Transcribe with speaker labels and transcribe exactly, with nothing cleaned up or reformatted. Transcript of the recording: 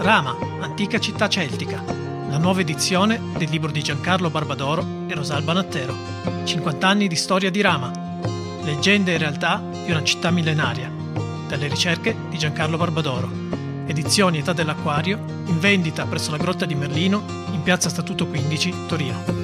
Speaker 1: Rama, antica città celtica. La nuova edizione del libro di Giancarlo Barbadoro e Rosalba Nattero. cinquanta anni di storia di Rama. Leggende e realtà di una città millenaria. Dalle ricerche di Giancarlo Barbadoro. Edizioni Età dell'Acquario, in vendita presso la Grotta di Merlino, in piazza Statuto quindici, Torino.